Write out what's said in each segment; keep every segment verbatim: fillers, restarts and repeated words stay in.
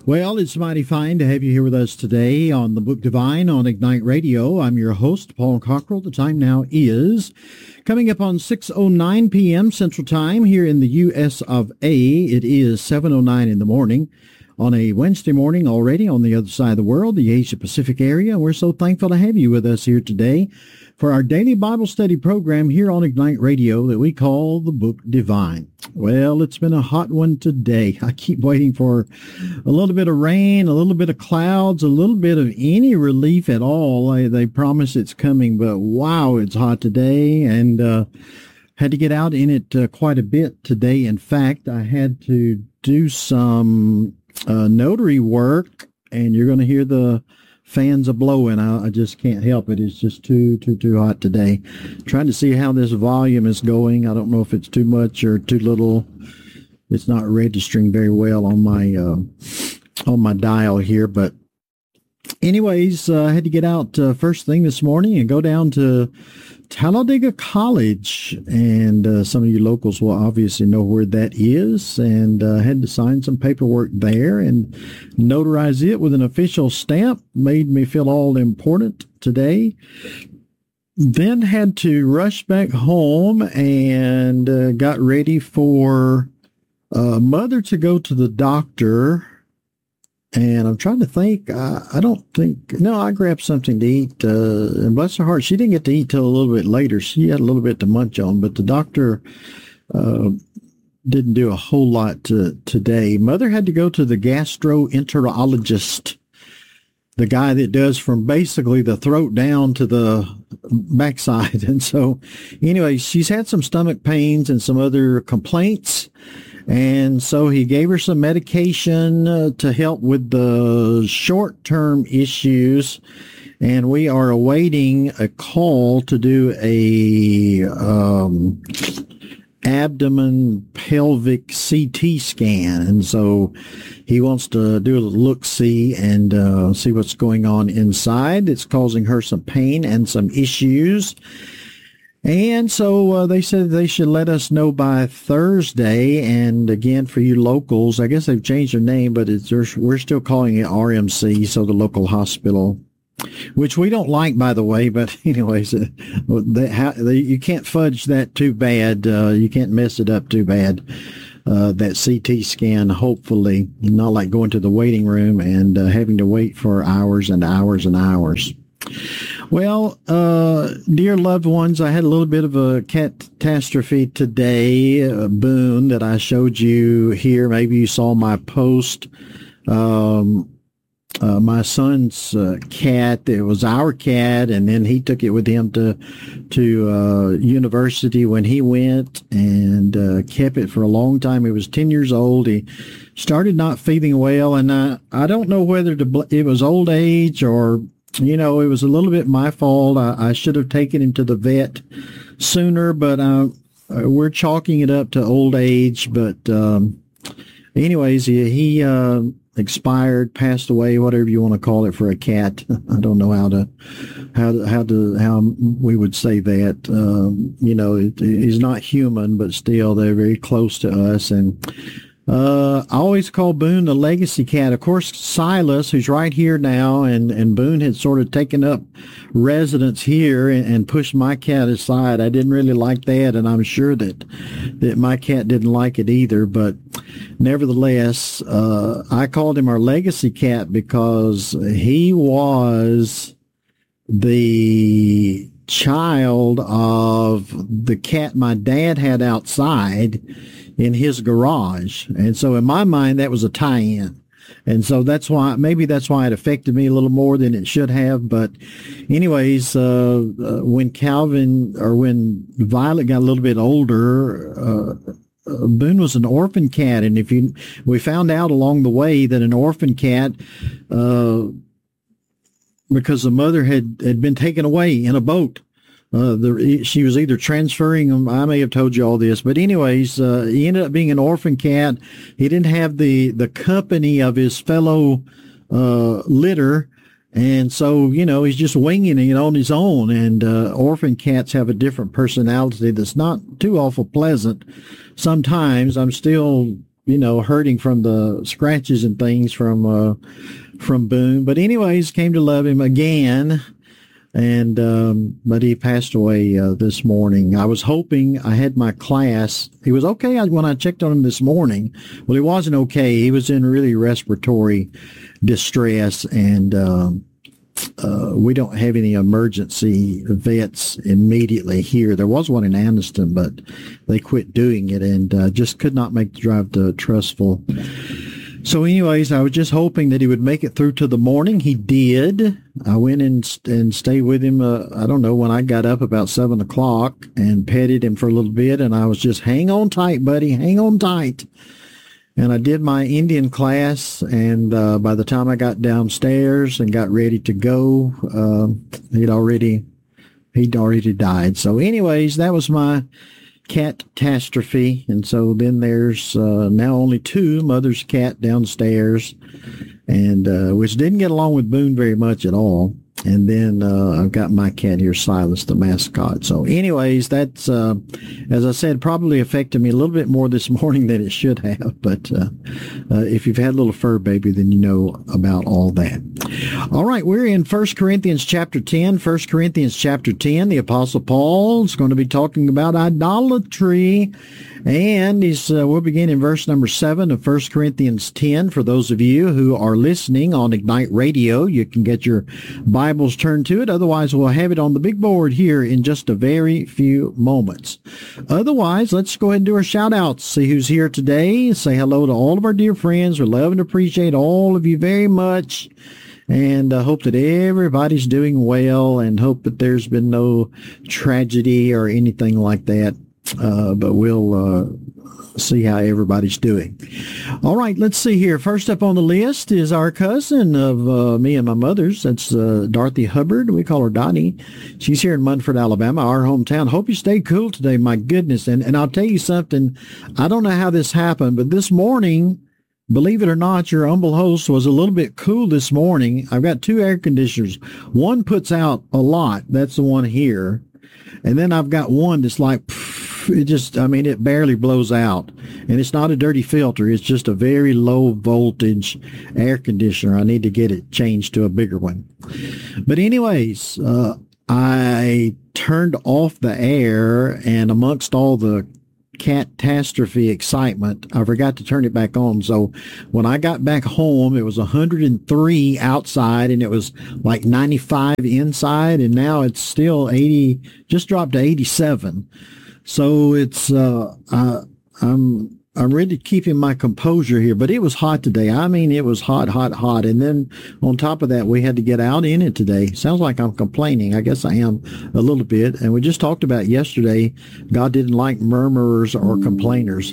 Well, it's mighty fine to have you here with us today on the Book Divine on Ignite Radio. I'm your host, Paul Cockrell. The time now is coming up on six oh nine p.m. Central Time here in the U S of A. It is seven oh nine in the morning on a Wednesday morning already on the other side of the world, the Asia Pacific area. We're so thankful to have you with us here today for our daily Bible study program here on Ignite Radio that we call the Book Divine. Well, it's been a hot one today. I keep waiting for a little bit of rain, a little bit of clouds, a little bit of any relief at all. They, they promise it's coming, but wow, it's hot today, and uh, had to get out in it uh, quite a bit today. In fact, I had to do some uh, notary work, and you're going to hear the fans are blowing. I, I just can't help it. It's just too, too, too hot today. Trying to see how this volume is going. I don't know if it's too much or too little. It's not registering very well on my uh, on my dial here. But anyways, uh, I had to get out uh, first thing this morning and go down to Talladega College, and uh, some of you locals will obviously know where that is, and uh, had to sign some paperwork there and notarize it with an official stamp. Made me feel all important today. Then had to rush back home and uh, got ready for uh, Mother to go to the doctor. And I'm trying to think, I, I don't think, no, I grabbed something to eat, uh, and bless her heart, she didn't get to eat till a little bit later. She had a little bit to munch on, but the doctor uh, didn't do a whole lot to, today. Mother had to go to the gastroenterologist, the guy that does from basically the throat down to the backside. And so, anyway, she's had some stomach pains and some other complaints. And so he gave her some medication uh, to help with the short-term issues. And we are awaiting a call to do a um, abdomen pelvic C T scan. And so he wants to do a look-see and uh, see what's going on inside. It's causing her some pain and some issues. And so uh, they said they should let us know by Thursday. And again, for you locals, I guess they've changed their name, but it's, we're still calling it R M C, so the local hospital, which we don't like, by the way. But anyways, uh, they, how, they, you can't fudge that too bad. Uh, you can't mess it up too bad. Uh, that C T scan, hopefully, not like going to the waiting room and uh, having to wait for hours and hours and hours. Well, uh, dear loved ones, I had a little bit of a catastrophe today, a Boone, that I showed you here. Maybe you saw my post. Um, uh, my son's uh, cat, it was our cat, and then he took it with him to to uh, university when he went, and uh, kept it for a long time. He was ten years old. He started not feeling well, and I, I don't know whether to bl- it was old age or, you know, it was a little bit my fault. I, I should have taken him to the vet sooner, but uh, we're chalking it up to old age. But um, anyways, he, he uh, expired, passed away, whatever you want to call it for a cat. I don't know how to how to, how to how we would say that. Um, you know, it, he's not human, but still, they're very close to us. And Uh, I always call Boone the legacy cat. Of course, Silas, who's right here now, and, and Boone had sort of taken up residence here and, and pushed my cat aside. I didn't really like that, and I'm sure that that my cat didn't like it either. But nevertheless, uh, I called him our legacy cat because he was the child of the cat my dad had outside in his garage. And so in my mind, that was a tie-in. And so that's why, maybe that's why it affected me a little more than it should have. But anyways, uh, uh, when Calvin, or when Violet got a little bit older, uh, uh, Boone was an orphan cat. And if you, we found out along the way that an orphan cat, uh, because the mother had, had been taken away in a boat. Uh, the, she was either transferring them. I may have told you all this, but anyways, uh, he ended up being an orphan cat. He didn't have the, the company of his fellow, uh, litter. And so, you know, he's just winging it on his own. And, uh, orphan cats have a different personality that's not too awful pleasant. Sometimes I'm still, you know, hurting from the scratches and things from uh, from Boone. But anyways, came to love him again. And, um, but he passed away, uh, this morning. I was hoping I had my class. He was okay when I checked on him this morning. Well, he wasn't okay. He was in really respiratory distress, and, um, uh, we don't have any emergency vets immediately here. There was one in Anniston, but they quit doing it, and, uh, just could not make the drive to Trustful. So anyways, I was just hoping that he would make it through to the morning. He did. I went and and stayed with him, uh, I don't know, when I got up about seven o'clock and petted him for a little bit. And I was just, hang on tight, buddy, hang on tight. And I did my Indian class. And uh, by the time I got downstairs and got ready to go, uh, he'd already, he'd already died. So anyways, that was my catastrophe. And so then there's uh, now only two, mother's cat downstairs, and uh, which didn't get along with Boone very much at all. And then uh, I've got my cat here, Silas, the mascot. So anyways, that's, uh, as I said, probably affected me a little bit more this morning than it should have. But uh, uh, if you've had a little fur baby, then you know about all that. All right, we're in First Corinthians chapter ten. First Corinthians chapter ten, the Apostle Paul is going to be talking about idolatry. And he's, uh, we'll begin in verse number seven of First Corinthians ten. For those of you who are listening on Ignite Radio, you can get your Bibles turned to it. Otherwise, we'll have it on the big board here in just a very few moments. Otherwise, let's go ahead and do our shout-outs. See who's here today. Say hello to all of our dear friends. We love and appreciate all of you very much. And I hope that everybody's doing well, and hope that there's been no tragedy or anything like that. Uh, but we'll uh, see how everybody's doing. All right, let's see here. First up on the list is our cousin of uh, me and my mother's. That's uh, Dorothy Hubbard. We call her Dottie. She's here in Munford, Alabama, our hometown. Hope you stay cool today. My goodness. And, and I'll tell you something. I don't know how this happened, but this morning, believe it or not, your humble host was a little bit cool this morning. I've got two air conditioners. One puts out a lot. That's the one here. And then I've got one that's like, it just, I mean, it barely blows out. And it's not a dirty filter. It's just a very low voltage air conditioner. I need to get it changed to a bigger one. But anyways, uh, I turned off the air, and amongst all the catastrophe excitement, I forgot to turn it back on. So when I got back home, it was one hundred three outside, and it was like ninety-five inside, and now it's still eighty, just dropped to eighty-seven. So it's, uh, uh, I'm, I'm really keeping my composure here, but it was hot today. I mean, it was hot, hot, hot. And then on top of that, we had to get out in it today. Sounds like I'm complaining. I guess I am a little bit. And we just talked about yesterday, God didn't like murmurers or complainers.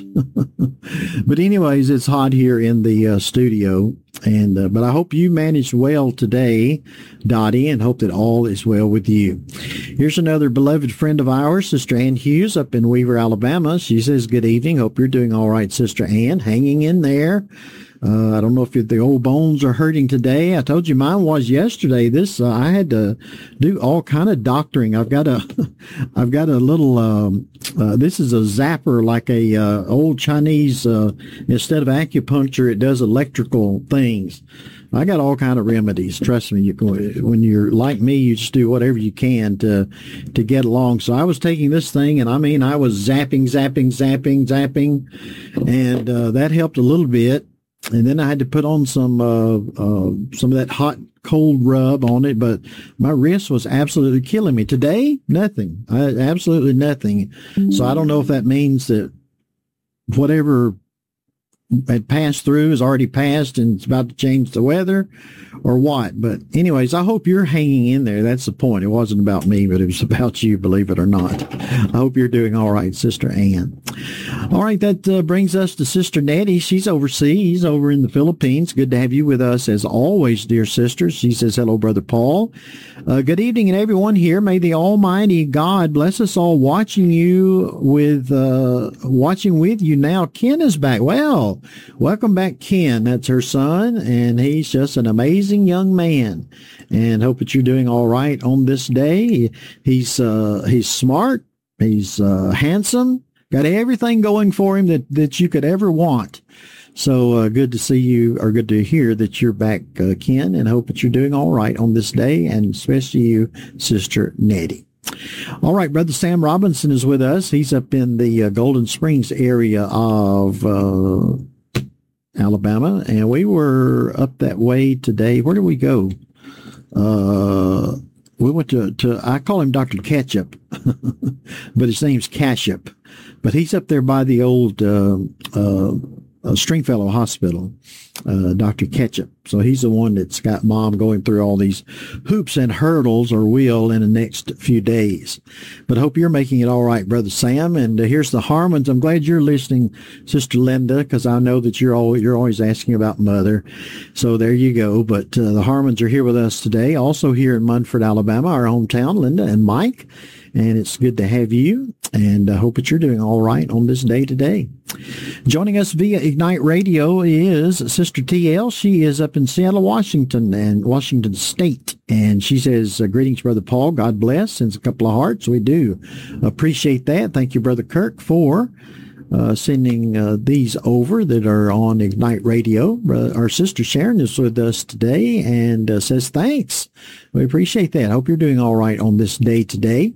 But anyways, it's hot here in the uh, studio. And, uh, but I hope you managed well today, Dottie, and hope that all is well with you. Here's another beloved friend of ours, Sister Ann Hughes up in Weaver, Alabama. She says, good evening. Hope you're doing all right, Sister Ann, hanging in there. Uh, I don't know if the old bones are hurting today. I told you mine was yesterday. This, uh, I had to do all kind of doctoring. I've got a, I've got a little, um, uh, this is a zapper, like a, uh, old Chinese, uh, instead of acupuncture, it does electrical things. I got all kind of remedies. Trust me, you, when you're like me, you just do whatever you can to, to get along. So I was taking this thing, and I mean, I was zapping, zapping, zapping, zapping, and, uh, that helped a little bit. And then I had to put on some uh, uh, some of that hot cold rub on it, but my wrist was absolutely killing me. Today, nothing. I, absolutely nothing. So I don't know if that means that whatever had passed through has already passed and it's about to change the weather or what. But anyways, I hope you're hanging in there. That's the point. It wasn't about me, but it was about you, believe it or not. I hope you're doing all right, Sister Ann. All right, that uh, brings us to Sister Nettie. She's overseas, over in the Philippines. Good to have you with us as always, dear sister. She says, hello, Brother Paul. Uh, good evening, and everyone here. May the Almighty God bless us all, watching you with, uh, watching with you now. Ken is back. Well, welcome back, Ken. That's her son, and he's just an amazing young man. And hope that you're doing all right on this day. He's, uh, he's smart. He's, uh, handsome. got everything going for him that, that you could ever want. So uh, good to see you, or good to hear that you're back, uh, Ken, and hope that you're doing all right on this day, and especially you, Sister Nettie. All right, Brother Sam Robinson is with us. He's up in the uh, Golden Springs area of uh, Alabama, and we were up that way today. Where did we go? Uh, we went to, to, I call him Doctor Ketchup, but his name's Cashup. But he's up there by the old uh, uh, uh, Stringfellow Hospital, uh, Doctor Ketchup. So he's the one that's got Mom going through all these hoops and hurdles, or will, in the next few days. But I hope you're making it all right, Brother Sam. And uh, here's the Harmons. I'm glad you're listening, Sister Linda, because I know that you're always, you're always asking about Mother. So there you go. But uh, the Harmons are here with us today, also here in Munford, Alabama, our hometown, Linda and Mike. And it's good to have you, and I hope that you're doing all right on this day today. Joining us via Ignite Radio is Sister T L. She is up in Seattle, Washington, and Washington State. And she says, uh, greetings, Brother Paul. God bless. Sends a couple of hearts. We do appreciate that. Thank you, Brother Kirk, for uh, sending uh, these over that are on Ignite Radio. Uh, our sister Sharon is with us today and uh, says thanks. We appreciate that. I hope you're doing all right on this day today.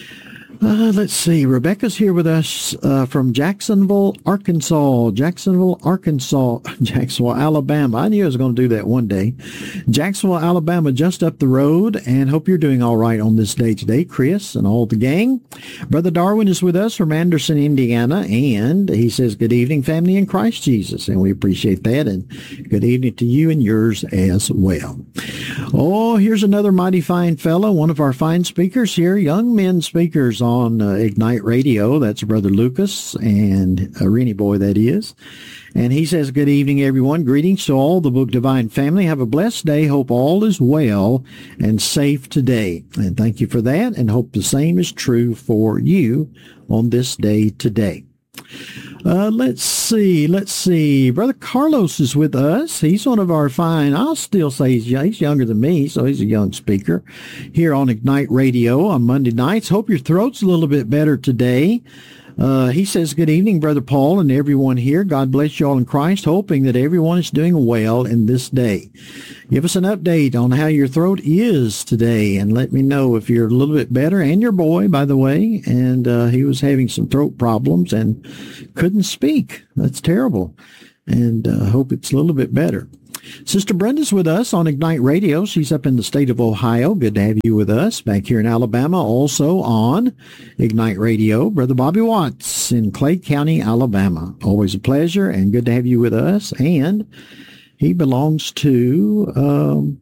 Uh, let's see. Rebecca's here with us uh, from Jacksonville, Arkansas. Jacksonville, Arkansas. Jacksonville, Alabama. I knew I was going to do that one day. Jacksonville, Alabama, just up the road. And hope you're doing all right on this day today, Chris and all the gang. Brother Darwin is with us from Anderson, Indiana. And he says, good evening, family in Christ Jesus. And we appreciate that. And good evening to you and yours as well. Oh, here's another mighty fine fellow, one of our fine speakers here, young men speakers on uh, Ignite Radio. That's Brother Lucas, and a Rennie boy that is. And he says, good evening, everyone. Greetings to all the Book Divine family. Have a blessed day. Hope all is well and safe today. And thank you for that, and hope the same is true for you on this day today. Uh, let's see, let's see. Brother Carlos is with us. He's one of our fine, I'll still say he's, young, he's younger than me, so he's a young speaker here on Ignite Radio on Monday nights. Hope your throat's a little bit better today. Uh, he says, good evening, Brother Paul and everyone here. God bless you all in Christ, hoping that everyone is doing well in this day. Give us an update on how your throat is today, and let me know if you're a little bit better. And your boy, by the way, and uh, he was having some throat problems and couldn't speak. That's terrible. And I uh, hope it's a little bit better. Sister Brenda's with us on Ignite Radio. She's up in the state of Ohio. Good to have you with us. Back here in Alabama, also on Ignite Radio. Brother Bobby Watts in Clay County, Alabama. Always a pleasure and good to have you with us. And he belongs to um,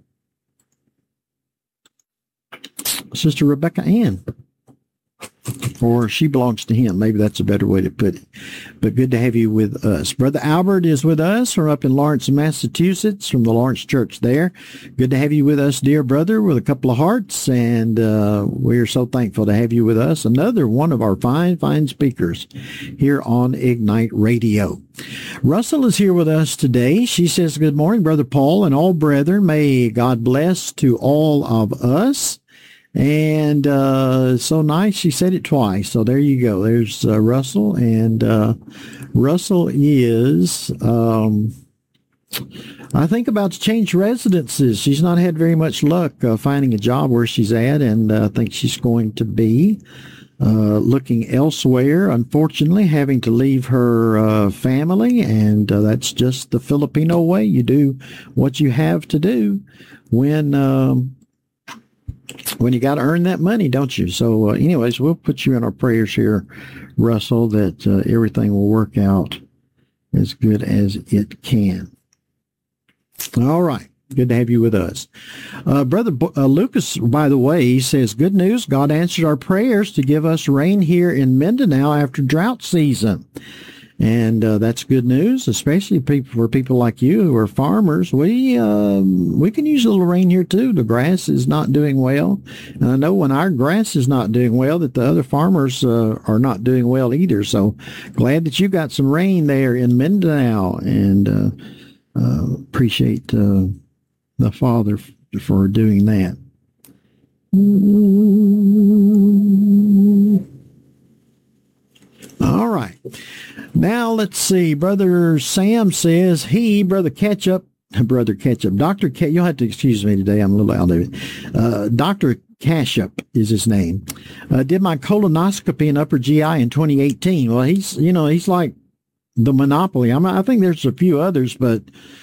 Sister Rebecca Ann. Or she belongs to him. Maybe that's a better way to put it. But good to have you with us. Brother Albert is with us from up in Lawrence, Massachusetts, from the Lawrence Church there. Good to have you with us, dear brother, with a couple of hearts. And uh, we're so thankful to have you with us. Another one of our fine, fine speakers here on Ignite Radio. Russell is here with us today. She says, good morning, Brother Paul and all brethren. May God bless to all of us. And uh, so nice, she said it twice. So there you go. There's uh, Russell. And uh, Russell is, um, I think, about to change residences. She's not had very much luck uh, finding a job where she's at, and uh, I think she's going to be uh, looking elsewhere, unfortunately, having to leave her uh, family. And uh, that's just the Filipino way. You do what you have to do when... Um, when you got to earn that money, don't you? So uh, anyways, we'll put you in our prayers here, Russell, that uh, everything will work out as good as it can. All right. Good to have you with us. Uh, Brother B- uh, Lucas, by the way, he says, good news. God answered our prayers to give us rain here in Mindanao after drought season. And uh, that's good news, especially people, for people like you who are farmers. We um, we can use a little rain here, too. The grass is not doing well. And I know when our grass is not doing well that the other farmers uh, are not doing well either. So glad that you got some rain there in Mindanao. And uh, uh, appreciate uh, the Father f- for doing that. All right. right. Now, let's see. Brother Sam says he, Brother Ketchup, Brother Ketchup, Doctor Ke- you'll have to excuse me today. I'm a little out of it. Uh, Doctor Cashup is his name. Uh, did my colonoscopy and upper G I in twenty eighteen. Well, he's, you know, he's like the monopoly. I mean, I think there's a few others, but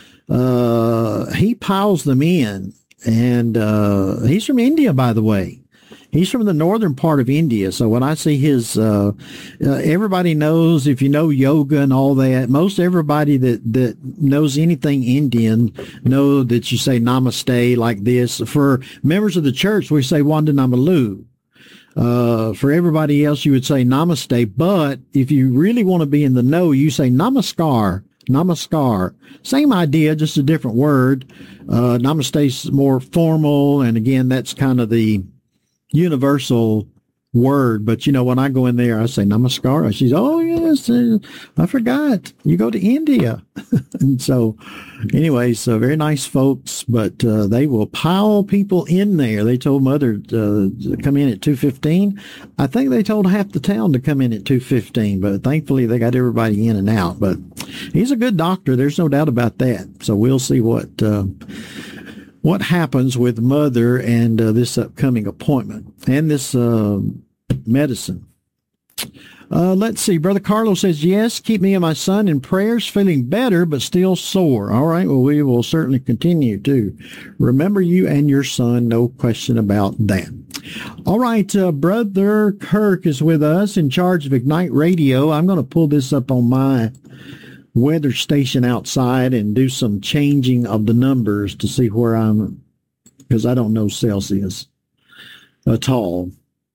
uh, he piles them in. And uh, he's from India, by the way. He's from the northern part of India. So when I see his, uh, uh, everybody knows, if you know yoga and all that, most everybody that, that knows anything Indian know that you say namaste like this. For members of the church, we say Wandanamalu. Uh, for everybody else, you would say namaste. But if you really want to be in the know, you say namaskar. Namaskar. Same idea, just a different word. Uh, namaste is more formal. And again, that's kind of the universal word. But, you know, when I go in there, I say namaskar. She's, oh, yes, uh, I forgot. You go to India. And so, anyways, uh, very nice folks, but uh, they will pile people in there. They told Mother uh, to come in at two fifteen. I think they told half the town to come in at two fifteen, but thankfully they got everybody in and out. But he's a good doctor. There's no doubt about that. So we'll see what uh, what happens with Mother and uh, this upcoming appointment and this uh, medicine. Uh, let's see. Brother Carlos says, yes, keep me and my son in prayers, feeling better, but still sore. All right. Well, we will certainly continue to remember you and your son. No question about that. All right. Uh, Brother Kirk is with us in charge of Ignite Radio. I'm going to pull this up on my weather station outside and do some changing of the numbers to see where I'm, because I don't know Celsius at all.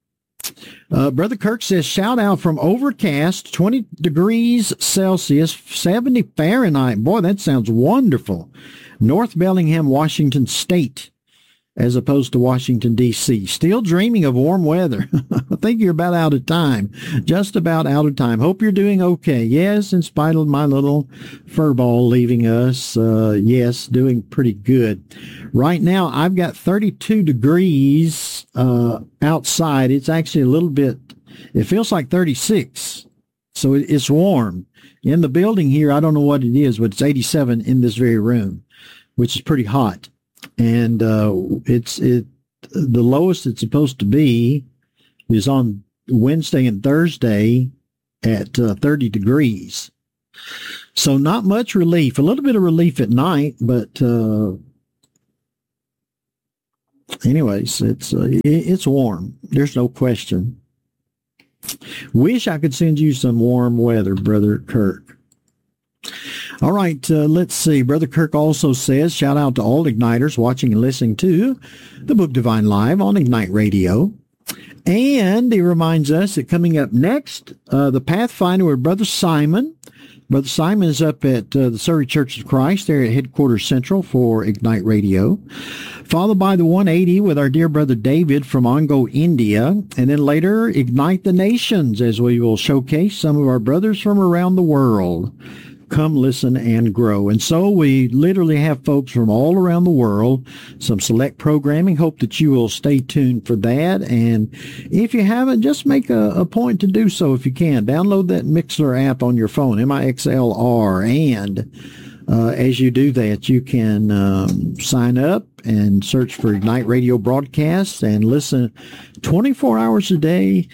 Uh, Brother Kirk says, shout out from overcast, twenty degrees Celsius, seventy Fahrenheit. Boy, that sounds wonderful. North Bellingham, Washington State, as opposed to Washington, D C Still dreaming of warm weather. I think you're about out of time. Just about out of time. Hope you're doing okay. Yes, in spite of my little furball leaving us. Uh, yes, doing pretty good. Right now, I've got thirty-two degrees uh, outside. It's actually a little bit, it feels like thirty-six. So it, it's warm. In the building here, I don't know what it is, but it's eighty-seven in this very room, which is pretty hot. And uh, it's it the lowest it's supposed to be is on Wednesday and Thursday at uh, thirty degrees. So not much relief. A little bit of relief at night, but uh, anyways, it's uh, it, it's warm. There's no question. Wish I could send you some warm weather, Brother Kirk. All right, uh, let's see. Brother Kirk also says, shout out to all Igniters watching and listening to the Book Divine Live on Ignite Radio. And he reminds us that coming up next, uh, the Pathfinder with Brother Simon. Brother Simon is up at uh, the Surrey Church of Christ there at Headquarters Central for Ignite Radio. Followed by the one eighty with our dear Brother David from Ongo, India. And then later, Ignite the Nations, as we will showcase some of our brothers from around the world. Come listen and grow. And so we literally have folks from all around the world, some select programming. Hope that you will stay tuned for that. And if you haven't, just make a, a point to do so if you can. Download that Mixlr app on your phone, M I X L R. And uh, as you do that, you can um, sign up and search for Ignite Radio broadcasts and listen twenty-four hours a day,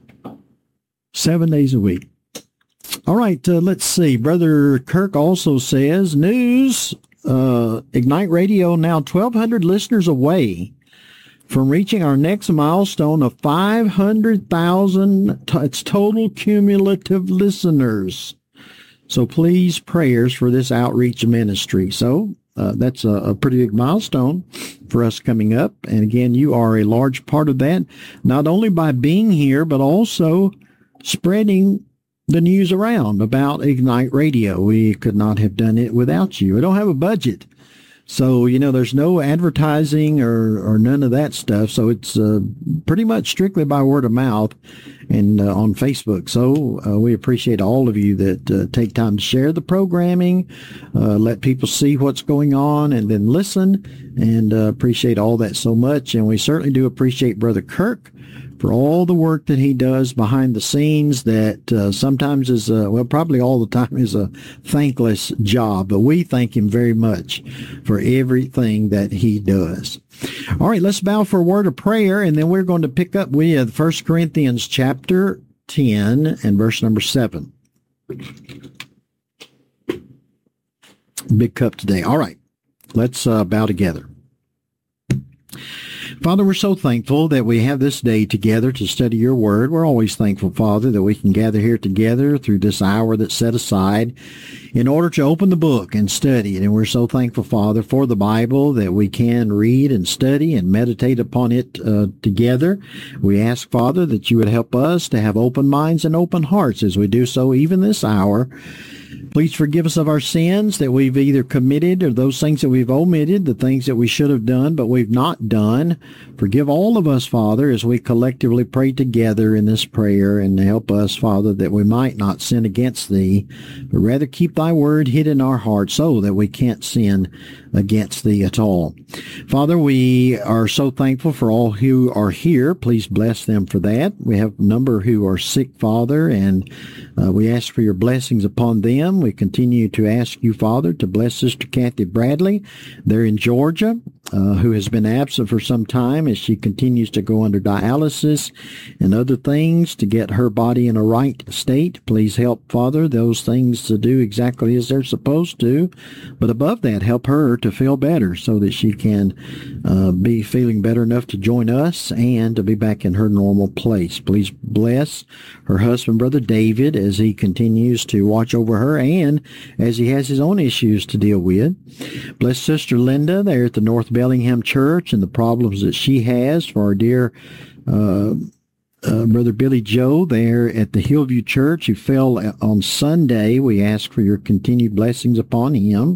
seven days a week. All right, uh, let's see. Brother Kirk also says, news, uh, Ignite Radio now twelve hundred listeners away from reaching our next milestone of five hundred thousand t- it's total cumulative listeners. So please, prayers for this outreach ministry. So uh, that's a, a pretty big milestone for us coming up. And again, you are a large part of that, not only by being here, but also spreading the news around about Ignite Radio. We could not have done it without you. We don't have a budget. So, you know, there's no advertising or, or none of that stuff. So it's uh, pretty much strictly by word of mouth and uh, on Facebook. So uh, we appreciate all of you that uh, take time to share the programming, uh, let people see what's going on, and then listen, and uh, appreciate all that so much. And we certainly do appreciate Brother Kirk for all the work that he does behind the scenes that uh, sometimes is, a, well, probably all the time is a thankless job. But we thank him very much for everything that he does. All right, let's bow for a word of prayer, and then we're going to pick up with First Corinthians chapter ten and verse number seven. Big cup today. All right, let's uh, bow together. Father, we're so thankful that we have this day together to study your word. We're always thankful, Father, that we can gather here together through this hour that's set aside in order to open the book and study it. And we're so thankful, Father, for the Bible, that we can read and study and meditate upon it uh, together. We ask, Father, that you would help us to have open minds and open hearts as we do so even this hour. Please forgive us of our sins that we've either committed or those things that we've omitted, the things that we should have done but we've not done. Forgive all of us, Father, as we collectively pray together in this prayer, and help us, Father, that we might not sin against thee, but rather keep thy word hid in our hearts so that we can't sin against thee at all. Father, we are so thankful for all who are here. Please bless them for that. We have a number who are sick, Father, and uh, we ask for your blessings upon them. We continue to ask you, Father, to bless Sister Kathy Bradley. They're in Georgia, uh, who has been absent for some time as she continues to go under dialysis and other things to get her body in a right state. Please help, Father, those things to do exactly as they're supposed to. But above that, help her to feel better so that she can uh, be feeling better enough to join us and to be back in her normal place. Please bless her husband, Brother David, as he continues to watch over her and as he has his own issues to deal with. Bless Sister Linda there at the North Bellingham Church and the problems that she has, for our dear uh, uh, Brother Billy Joe there at the Hillview Church who fell on Sunday. We ask for your continued blessings upon him.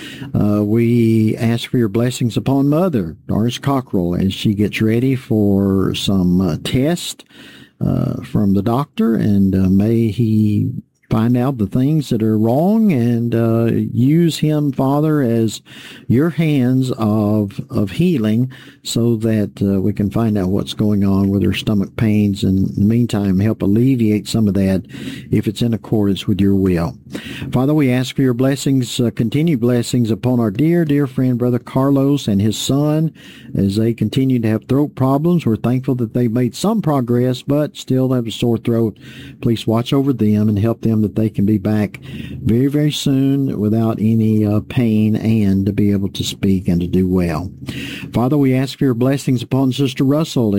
Uh, we ask for your blessings upon Mother Doris Cockrell as she gets ready for some uh, test uh, from the doctor, and uh, may he find out the things that are wrong and uh, use him, Father, as your hands of of healing so that uh, we can find out what's going on with her stomach pains, and in the meantime help alleviate some of that if it's in accordance with your will. Father, we ask for your blessings, uh, continued blessings upon our dear, dear friend, Brother Carlos and his son as they continue to have throat problems. We're thankful that they've made some progress but still have a sore throat. Please watch over them and help them that they can be back very, very soon without any uh, pain and to be able to speak and to do well. Father, we ask for your blessings upon Sister Russell